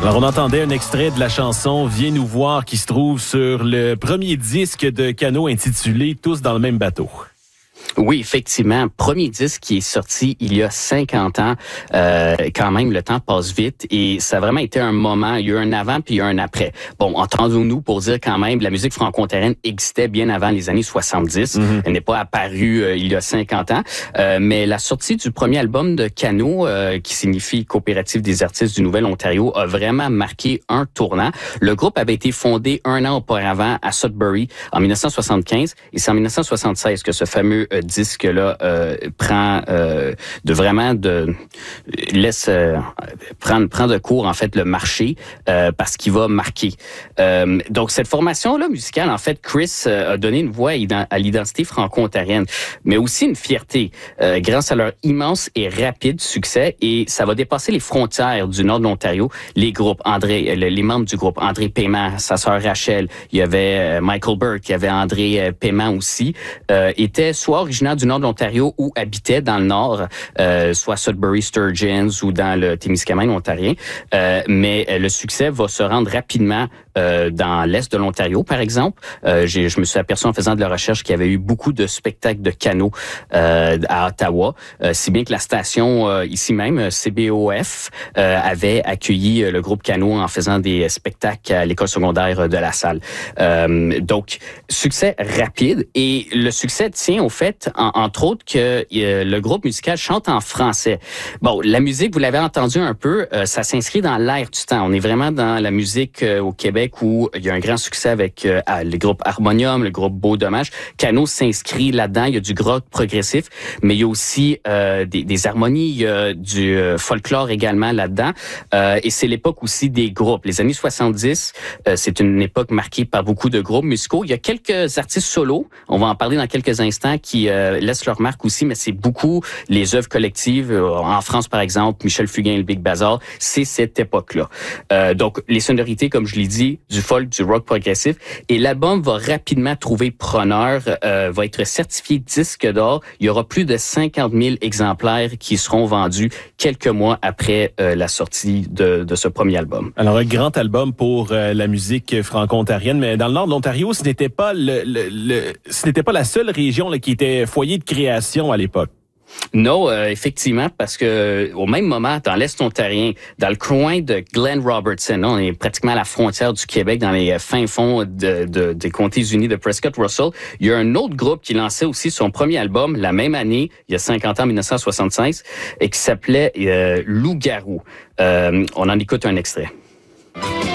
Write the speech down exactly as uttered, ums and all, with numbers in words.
Alors, on entendait un extrait de la chanson « Viens nous voir » qui se trouve sur le premier disque de Cano intitulé « Tous dans le même bateau ». Oui, effectivement. Premier disque qui est sorti il y a cinquante ans. Euh, quand même, le temps passe vite et ça a vraiment été un moment. Il y a eu un avant puis il y a un après. Bon, entendons-nous pour dire quand même, la musique franco-ontarienne existait bien avant les années soixante-dix. Mm-hmm. Elle n'est pas apparue euh, il y a cinquante ans. Euh, mais la sortie du premier album de Cano, euh, qui signifie Coopérative des artistes du Nouvel-Ontario, a vraiment marqué un tournant. Le groupe avait été fondé un an auparavant à Sudbury en dix-neuf cent soixante-quinze et c'est en dix-neuf cent soixante-seize que ce fameux euh, disque-là euh, prend euh, de vraiment de laisse euh, prendre prendre de court en fait le marché euh, parce qu'il va marquer. Euh, donc cette formation-là musicale, en fait, Chris euh, a donné une voix à l'identité franco-ontarienne, mais aussi une fierté euh, grâce à leur immense et rapide succès et ça va dépasser les frontières du nord de l'Ontario. Les groupes André, les membres du groupe André Paiement, sa sœur Rachel, il y avait Michael Burke, il y avait André Paiement aussi, euh, étaient soit originaire du nord de l'Ontario ou habitait dans le nord, euh, soit Sudbury, Sturgeon ou dans le Témiscamingue ontarien. Euh, mais le succès va se rendre rapidement euh, dans l'est de l'Ontario, par exemple. Euh, j'ai, je me suis aperçu en faisant de la recherche qu'il y avait eu beaucoup de spectacles de Cano euh, à Ottawa, euh, si bien que la station euh, ici même, C B O F, euh, avait accueilli le groupe Cano en faisant des spectacles à l'école secondaire de La Salle. Euh, donc, succès rapide et le succès tient au fait En, entre autres, que euh, le groupe musical chante en français. Bon, la musique, vous l'avez entendu un peu, euh, ça s'inscrit dans l'air du temps. On est vraiment dans la musique euh, au Québec où il y a un grand succès avec euh, le groupe Harmonium, le groupe Beau Dommage. Cano s'inscrit là-dedans. Il y a du rock progressif, mais il y a aussi euh, des, des harmonies, il y a du euh, folklore également là-dedans. Euh, et c'est l'époque aussi des groupes. Les années soixante-dix, euh, c'est une époque marquée par beaucoup de groupes musicaux. Il y a quelques artistes solos, on va en parler dans quelques instants, qui euh, laissent leur marque aussi, mais c'est beaucoup les œuvres collectives. En France, par exemple, Michel Fugain et le Big Bazar, c'est cette époque-là. Euh, donc, les sonorités, comme je l'ai dit, du folk, du rock progressif. Et l'album va rapidement trouver preneur, euh, va être certifié disque d'or. Il y aura plus de cinquante mille exemplaires qui seront vendus quelques mois après euh, la sortie de, de ce premier album. Alors, un grand album pour euh, la musique franco-ontarienne, mais dans le nord de l'Ontario, ce n'était pas le, le, le ce n'était pas la seule région là, qui était foyer de création à l'époque. Non, euh, effectivement, parce que au même moment, dans l'Est ontarien, dans le coin de Glen Robertson, on est pratiquement à la frontière du Québec, dans les fins fonds de, de, des Comtés-Unis de Prescott-Russell, il y a un autre groupe qui lançait aussi son premier album la même année, il y a cinquante ans, dix-neuf cent soixante-seize, et qui s'appelait euh, Loup-garou. Euh, on en écoute un extrait.